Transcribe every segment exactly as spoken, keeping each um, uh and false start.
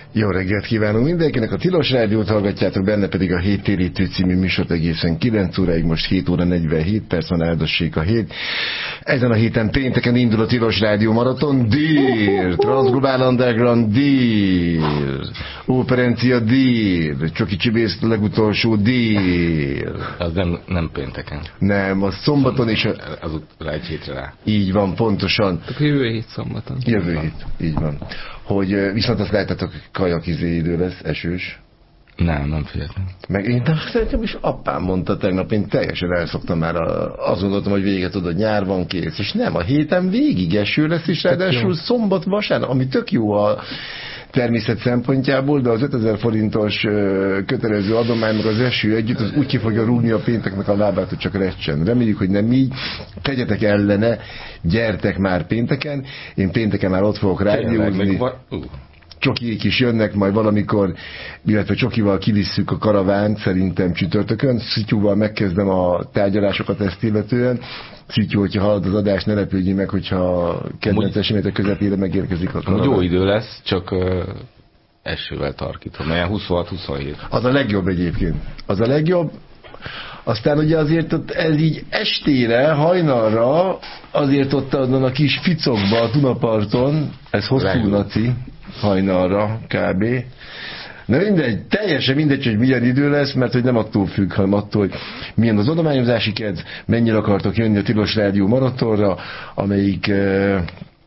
Jó reggelt kívánunk mindenkinek, a Tilos Rádiót hallgatjátok, benne pedig a Héttérítő című műsort egészen kilenc óráig, most hét óra negyvenhét perc van, áldassék a hét. Ezen a héten pénteken indul a Tilos Rádió maraton, dél, Transglobal Underground dél, Operencia dél, Csoki Csibész legutolsó dél. Az nem, nem pénteken. Nem, az szombaton is. Az rá egy hétre rá. Így van, pontosan. Akkor jövő hét szombaton. Jövő hét, így van. Hogy viszont azt láttátok, kajakizé idő lesz, esős. Nem, nem figyeltem. Meg én szerintem is apám mondta tegnap, én teljesen elszoktam már, a, azt gondoltam, hogy véget tudod, nyár van, kész. És nem, a héten végig eső lesz, és ráadásul szombat, vasárnap, ami tök jó a természet szempontjából, de az ötezer forintos kötelező adomány, meg az eső együtt, az úgy ki fogja rúgni a pénteknek a lábát, hogy csak recsen. Reméljük, hogy nem így. Tegyetek ellene, gyertek már pénteken. Én pénteken már ott fogok rádiózni. Csokiék is jönnek majd valamikor, illetve Csokival kivisszük a karavánt, szerintem csütörtökön. Szityúval megkezdem a tárgyalásokat ezt illetően. Szityú, hogyha halad az adás, ne lepődjünk meg, hogyha kedvenc események közepére megérkezik a karaván. Jó idő lesz, csak uh, esővel tarkítom, mert huszonhat huszonhét. Az a legjobb egyébként. Az a legjobb. Aztán ugye azért ott ez így estére, hajnalra, azért ott azon a kis ficokba a Dunaparton, ez hosszú naci, hajnalra kb. De mindegy, teljesen mindegy, hogy milyen idő lesz, mert hogy nem attól függ, hanem attól, hogy milyen az adományozási kedv, mennyire akartok jönni a Tilos Rádió maratonra, amelyik e,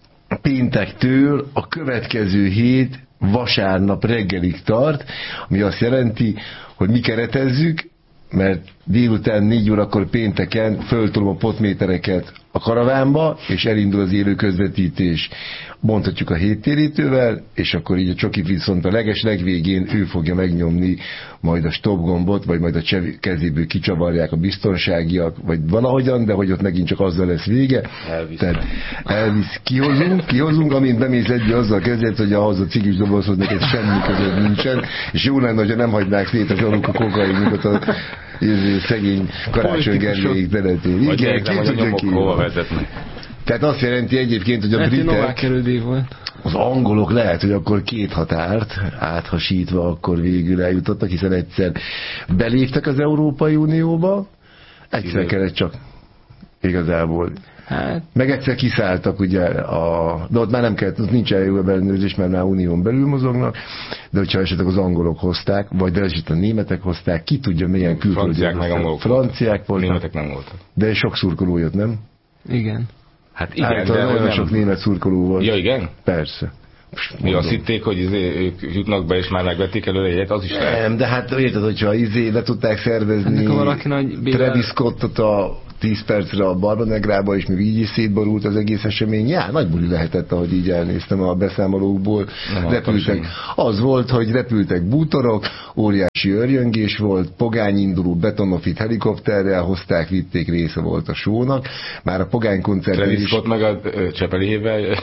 péntektől a következő hét vasárnap reggelig tart, ami azt jelenti, hogy mi keretezzük, mert délután négy órakor pénteken föltolom a potmétereket a karavánba, és elindul az élő közvetítés. Mondhatjuk a héttérítővel, és akkor így a Csoki viszont a leges legvégén ő fogja megnyomni majd a stop gombot, vagy majd a kezéből kicsavarják a biztonságiak, vagy valahogyan, de hogy ott megint csak azzal lesz vége. Elvisz. Tehát elvisz, kihozunk, kihozunk, amint bemész egybe azzal kezdett, hogy ahhoz a cigis dobozhoz neked semmi között nincsen, és jó lenne, hogyha nem hagynák szét az aluk a kokainjukat a szegény Karácsony Gergelyék teletén. Igen, ki tudja ki. Hova vezetnek. Tehát azt jelenti egyébként, hogy a britek, az angolok lehet, hogy akkor két határt áthasítva akkor végül eljutottak, hiszen egyszer beléptek az Európai Unióba, egyszer kellett csak igazából. Hát. Meg egyszer kiszálltak, ugye, a, de ott már nem kellett, ott nincs elég ellenőrzés, mert már unión belül mozognak, de hogyha esetleg az angolok hozták, vagy de esetleg a németek hozták, ki tudja milyen külföldiek. Franciák meg angolok. Franciák voltak. Németek nem voltak. De sok szurkoló jött, nem? Igen. Hát igen, általában de olyan nem... sok német szurkoló volt. Ja, igen? Persze. Mi azt hitték, hogy izé, ők jutnak be, és már megvették előre egyet, az is lehet. Nem, de hát érted, hogyha izé le tudták szervezni Travis Scottot a tíz percre a Barba Negrába, és még így is szétborult az egész esemény. Já, nagy buli lehetett, ahogy így elnéztem a beszámolókból. Repültek. Az volt, hogy repültek bútorok, óriási örjöngés volt, pogány induló betonofit helikopterrel hozták, vitték, része volt a sónak. Már a pogány koncerten is... Travis Scott meg a Csepelihével.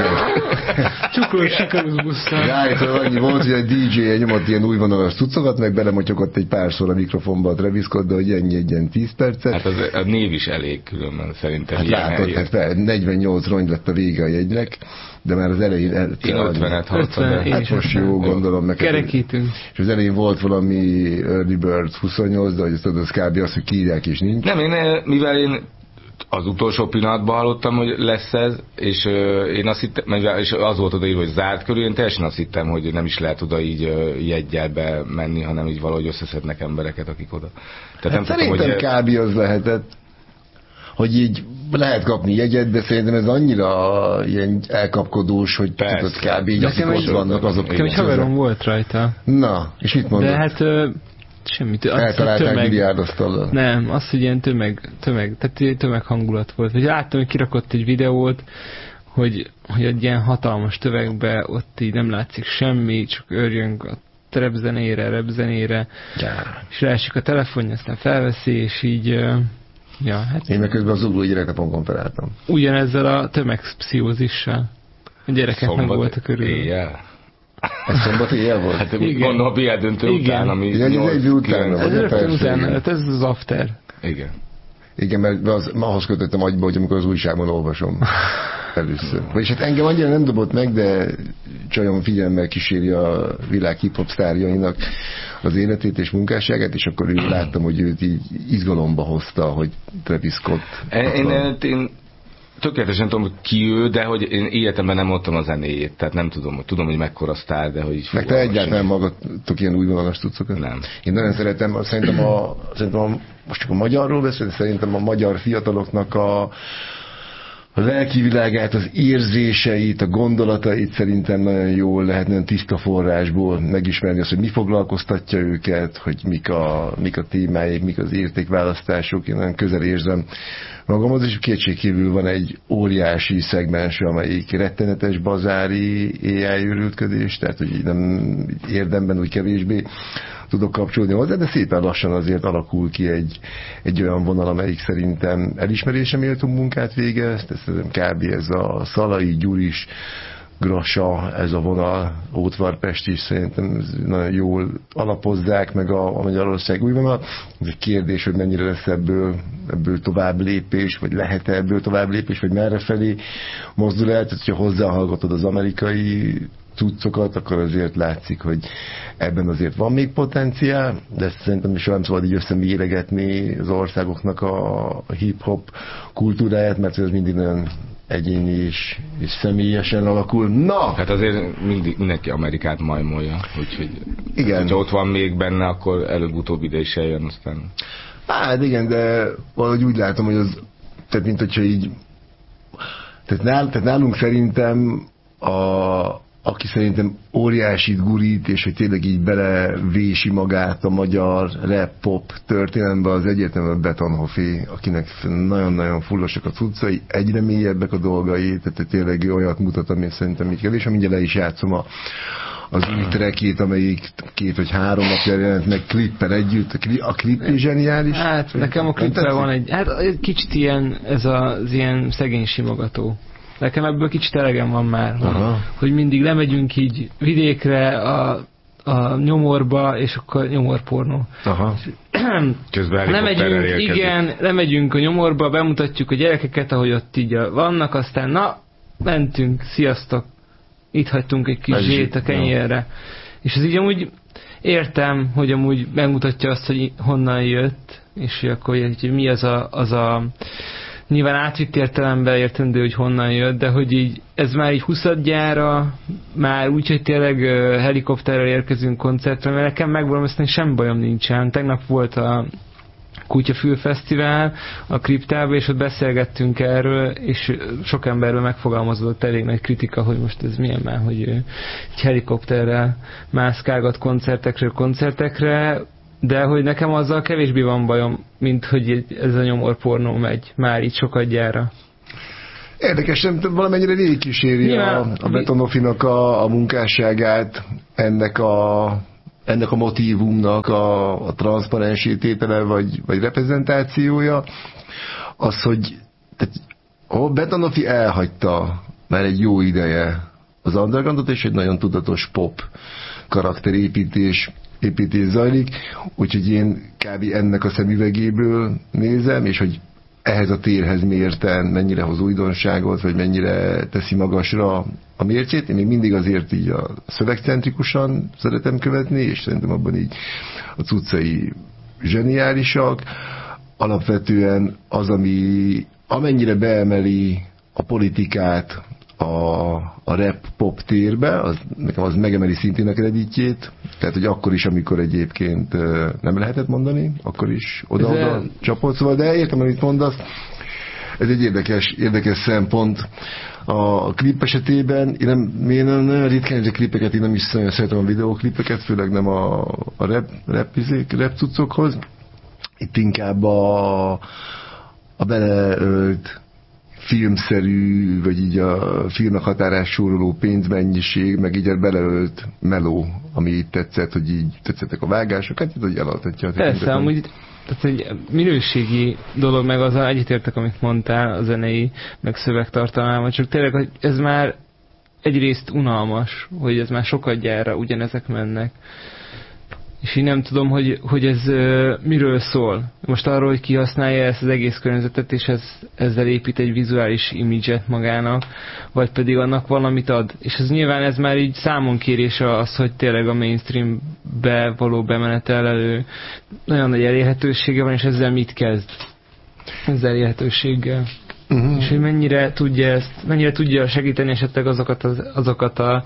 Csuklós sikerült busszal. Rájtól annyi volt, hogy a dé dzsé nyomott ilyen újvonalas cuccokat, meg belemotyogott egy párszor a mikrofonba a Travis Scott, de hogy ennyi egy ilyen tíz percet. Hát az, a név is elég különben szerintem. Hát látod, hát negyvennyolc rongy lett a vége a jegynek, de már az elején... El, én ötvenet harcol. Hát most jó, gondolom neked. Kerekítünk. És az elején volt valami Early Bird huszonnyolc, de hogy azt tudod, az kb. Az, hogy kiírják és nincs. Nem, én, mivel én az utolsó pillanatban hallottam, hogy lesz ez, és uh, én azt hittem, és az volt odaírva, hogy zárt körül, én teljesen azt hittem, hogy nem is lehet oda így uh, jeggyel bemenni, hanem így valahogy összeszednek embereket, akik oda. Tehát hát nem szerintem tudom, hogy... kb. Az lehetett, hogy így lehet kapni jegyet, de szerintem ez annyira ilyen elkapkodós, hogy tudod, kb. Így akik ott vannak, azok... Nekem egy haverom volt rajta. Na, és mit mondod? De hát... Uh... Semmit. Eltalálták milliárdasztallal. Nem, az, hogy ilyen tömeg, tömeg, tehát tömeg hangulat volt. Vagy láttam, hogy kirakott egy videót, hogy, hogy egy ilyen hatalmas tövegbe ott így nem látszik semmi, csak örjönk a repzenére, repzenére, ja. És leesik a telefonja, aztán felveszi, és így... Ja, hát én meg közben az uglói gyereknapon konferáltam. Ugyanezzel a tömegpszichózissal. A gyerekek meg voltak körül. Éjjel. Ez szombat éjjel volt? Hát gondolom a bé el döntő után, ami... Igen, ez egy után. Ez rögtön után, hát ez az after. Igen. Igen, mert az, ahhoz kötöttem agyba, hogy amikor az újságban olvasom először. Vagyis hát engem annyira nem dobott meg, de csajom figyelemmel kíséri a világ hip-hop sztárjainak az életét és munkásságát, és akkor én láttam, hogy őt így izgalomba hozta, hogy Travis Scott. Én, én, én tökéletesen tudom, hogy ki ő, de hogy én életemben nem mondtam a zenéjét, tehát nem tudom, hogy tudom, hogy mekkora sztár, de hogy így... Meg te egyáltalán magadtok ilyen újvonalas cuccokat? Nem. Én nagyon szeretem, szerintem, a, szerintem a, most csak a magyarról beszélni, szerintem a magyar fiataloknak a a lelkivilágát, az érzéseit, a gondolatait szerintem nagyon jól lehet, nagyon tiszta forrásból megismerni azt, hogy mi foglalkoztatja őket, hogy mik a, mik a témáik, mik az értékválasztások. Én nagyon közel érzem magamhoz, és kétségkívül van egy óriási szegmens, amelyik rettenetes bazári á i őrültködés, tehát hogy nem érdemben úgy kevésbé tudok kapcsolódni hozzá, de szépen lassan azért alakul ki egy, egy olyan vonal, amelyik szerintem elismerése méltó munkát végez, tehát kb. Ez a Szalai, Gyuris, Grasa, ez a vonal, Ótvarpest is szerintem nagyon jól alapozzák meg a, a Magyarország új vonal. Ez egy kérdés, hogy mennyire lesz ebből, ebből tovább lépés, vagy lehet-e ebből tovább lépés, vagy merre felé mozdul el, tehát hogyha hozzáhallgatod az amerikai cuccokat, akkor azért látszik, hogy ebben azért van még potenciál, de ezt szerintem is nem szabad így összeméregetni az országoknak a hip-hop kultúráját, mert ez mindig nagyon egyéni és, és személyesen alakul. Na! Hát azért mindig, mindenki Amerikát majmolja, úgyhogy igen. Ha ott van még benne, akkor előbb-utóbb ide is eljön, aztán... Hát igen, de valahogy úgy látom, hogy az, tehát mint hogyha így, tehát, nál, tehát nálunk szerintem a aki szerintem óriásit gurít, és hogy tényleg így belevési magát a magyar rap-pop történelembe, az egyértelműen Betonhoffi, akinek nagyon-nagyon fullosak a cuccai, egyre mélyebbek a dolgai, tehát tényleg olyat mutat, ami szerintem így kevés, mindjárt le is játszom a, az új trackjét, amelyik két vagy három napja jelent meg klippel együtt. A klip is zseniális. Hát nekem a klippel van egy, hát egy kicsit ilyen, ez az ilyen szegény simogató. Nekem ebből kicsit elegem van már, hogy, hogy mindig lemegyünk így vidékre a, a nyomorba, és akkor nyomorpornó. Aha. Közben lemegyünk, igen, lemegyünk a nyomorba, bemutatjuk a gyerekeket, ahogy ott így vannak, aztán na, mentünk, sziasztok, itt hagytunk egy kis zsét a kenyérre. És ez így amúgy értem, hogy amúgy megmutatja azt, hogy honnan jött, és hogy akkor hogy mi az a, az a nyilván átvitt értelemben értendő, hogy honnan jött, de hogy így ez már így huszadjára, már úgy, hogy tényleg uh, helikopterrel érkezünk koncertre, mert nekem megvalom, ezt semmi bajom nincsen. Tegnap volt a Kutyafül Fesztivál a Kriptában, és ott beszélgettünk erről, és sok emberről megfogalmazódott elég nagy kritika, hogy most ez milyen már, hogy uh, egy helikopterrel mászkálgat koncertekről koncertekre, de hogy nekem azzal kevésbé van bajom, mint hogy ez a nyomorpornó megy már így sokadjára. Érdekes, nem valamennyire végigkíséri a, a Betonhoffinak a, a munkásságát, ennek a, ennek a motívumnak a, a transzparensítétele vagy, vagy reprezentációja. Az, hogy tehát, a Betonhoffi elhagyta már egy jó ideje az undergroundot, és egy nagyon tudatos pop karakterépítés építés zajlik, úgyhogy én kb. Ennek a szemüvegéből nézem, és hogy ehhez a térhez mérten mennyire hoz újdonságot, vagy mennyire teszi magasra a mércét. Én még mindig azért így a szövegcentrikusan szeretem követni, és szerintem abban így a cuccai zseniálisak. Alapvetően az, ami amennyire beemeli a politikát a, a rap-pop térbe, az, nekem az megemeli szintén a kreditjét, tehát, hogy akkor is, amikor egyébként nem lehetett mondani, akkor is oda-oda Ez csapott, szóval, de értem, amit mondasz, ez egy érdekes, érdekes szempont. A klip esetében, én nem, én nem ritkán a klipeket, én nem is szeretem a videóklipeket, főleg nem a, a rap, rap, rap cuccokhoz. Itt inkább a, a beleölt filmszerű, vagy így a filmnek határás soroló pénzmennyiség, meg így a beleölt meló, ami itt tetszett, hogy így tetszettek a vágások, hát hogy elaltatja. Persze, amúgy tehát egy minőségi dolog, meg azzal egyetértek, amit mondtál a zenei, meg szövegtartalmával, csak tényleg, hogy ez már egyrészt unalmas, hogy ez már sokadjára ugyanezek mennek. És én nem tudom, hogy, hogy ez uh, miről szól. Most arról, hogy kihasználja ezt az egész környezetet, és ez, ezzel épít egy vizuális imidzset magának, vagy pedig annak valamit ad. És ez nyilván ez már így számonkérése az, hogy tényleg a mainstreambe való bemenetel elő nagyon nagy elérhetősége van, és ezzel mit kezd? Ezzel elérhetőséggel. Uh-huh. És hogy mennyire tudja ezt, mennyire tudja segíteni esetleg azokat, az, azokat a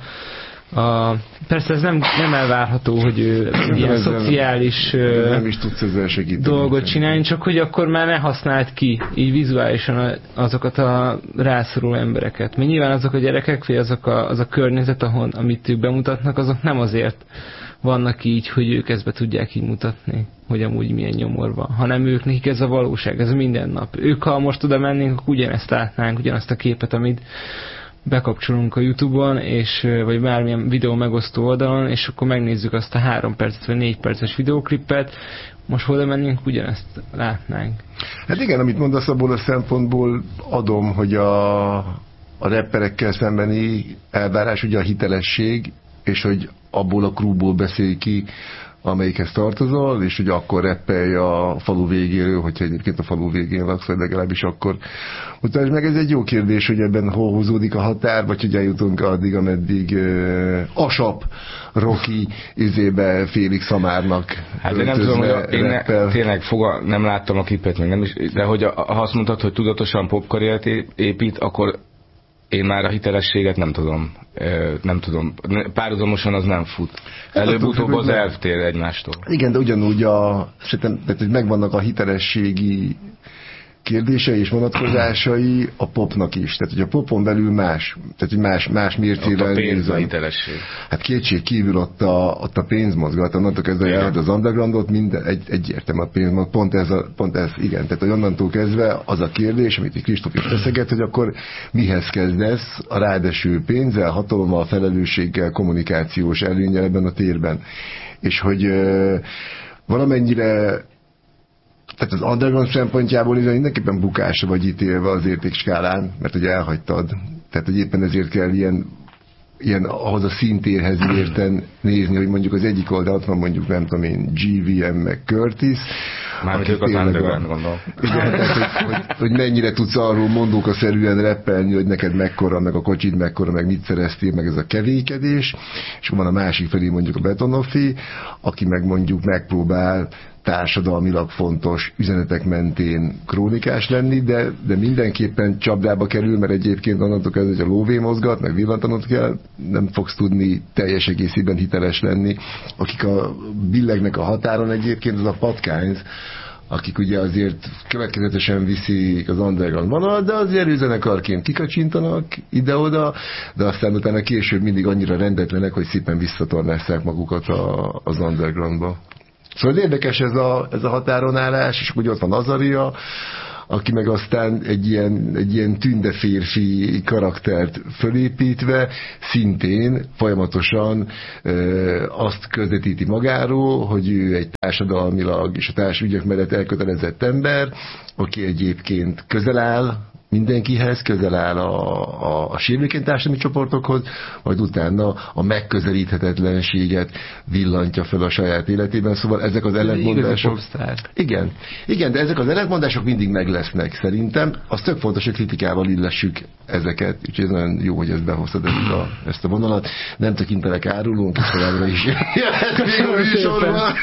A, persze ez nem, nem elvárható, hogy ő ilyen ezzel, szociális nem is tudsz ezzel segíteni, dolgot csinálni, csak hogy akkor már ne használd ki így vizuálisan azokat a rászoruló embereket. Mert nyilván azok a gyerekek, vagy azok a, az a környezet, ahol, amit ők bemutatnak, azok nem azért vannak így, hogy ők ezt be tudják így mutatni, hogy amúgy milyen nyomor van, hanem ők, nekik ez a valóság, ez a minden-nap. Ők, ha most oda mennénk, akkor ugyanezt látnánk, ugyanazt a képet, amit bekapcsolunk a YouTube-on, és, vagy bármilyen videó megosztó oldalon, és akkor megnézzük azt a három percet, vagy négy perces videóklippet, most oda mennénk, ugyanezt látnánk. Hát igen, amit mondasz, abból a szempontból adom, hogy a, a rapperekkel szembeni elvárás ugye a hitelesség, és hogy abból a crewból beszélj ki, amelyikhez tartozol, és hogy akkor rappelj a falu végéről, hogyha egyébként a falu végén laksz, vagy legalábbis akkor mutasd meg. Ez egy jó kérdés, hogy ebben hol húzódik a határ, vagy hogy eljutunk addig, ameddig uh, Asap, Rocky izébe Félix Szamárnak. Hát én nem tudom, hogy én ne, tényleg foga, nem láttam a klipet, meg nem is, de hogy a, ha azt mondtad, hogy tudatosan popkarriert épít, akkor én már a hitelességet nem tudom. Nem tudom. Párhuzamosan az nem fut. Előbb-utóbb az eltér egymástól. Igen, de ugyanúgy a, tehát, hogy megvannak a hitelességi kérdései és vonatkozásai a popnak is. Tehát, hogy a popon belül más, tehát, hogy más, más mércével ott a pénz, a hitelesség. Hát kétség kívül ott a, ott a pénz mozgat, onnantól kezdve, hogy az undergroundot minden, egy, egyértelmű a pénz mozgat, pont ez, a, pont ez, igen. Tehát, hogy onnantól kezdve az a kérdés, amit Kristóf is teszeget, hogy akkor mihez kezdesz a ráadásul pénzzel, hatalommal, felelősséggel, kommunikációs előnnyel ebben a térben. És hogy uh, valamennyire tehát az underground szempontjából ez mindenképpen bukásra vagy ítélve az értékskálán, mert hogy elhagytad. Tehát, hogy éppen ezért kell ilyen, ilyen ahhoz a szintérhez érten nézni, hogy mondjuk az egyik oldalt van mondjuk, nem tudom én, gé vé em meg Curtis. Mármint ők az underground, gondolom. Igen, tehát, hogy, hogy, hogy mennyire tudsz arról mondókaszerűen rappelni, hogy neked mekkora, meg a kocsid mekkora, meg mit szereztél, meg ez a kevékedés. És van a másik felé mondjuk a Betonofi, aki meg mondjuk megpróbál társadalmilag fontos üzenetek mentén krónikás lenni, de, de mindenképpen csapdába kerül, mert egyébként onnantól kezdve, hogy a lóvé mozgat, meg villantanod kell, nem fogsz tudni teljes egészében hiteles lenni. Akik a billegnek a határon egyébként, az a Patkányz, akik ugye azért következetesen viszik az underground vonalat, de azért üzenekarként kikacsintanak ide-oda, de aztán utána később mindig annyira rendetlenek, hogy szépen visszatornásszák magukat a, az undergroundba. Szóval érdekes ez a, ez a határon állás, és ugye ott van Azaria, aki meg aztán egy ilyen, egy ilyen tünde férfi karaktert fölépítve szintén folyamatosan e, azt közvetíti magáról, hogy ő egy társadalmilag és a társadalmi mellett elkötelezett ember, aki egyébként közel áll mindenkihez, közel áll a, a, a sérülékeny társadalmi csoportokhoz, majd utána a megközelíthetetlenséget villantja fel a saját életében, szóval ezek az ellentmondások... Igen, igen, de ezek az ellentmondások mindig meg lesznek szerintem. Az tök fontos, hogy kritikával illessük ezeket, úgyhogy ez nagyon jó, hogy ezt behoztad ezt a, ezt a vonalat. Nem tekintelek árulónk, és továbbra is jöhet még a műsorban.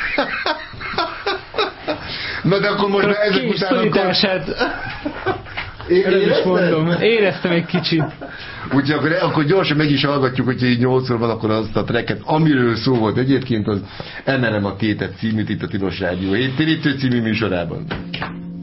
Na de akkor most már ezek után akkor... Én is mondom, éreztem egy kicsit. Úgyhogy akkor, akkor gyorsan meg is hallgatjuk, hogyha így nyolcszor van, akkor azt a tracket, amiről szó volt egyébként, az Emelem a Tétet címűt itt a Tilos Rádió héttérítő című műsorában.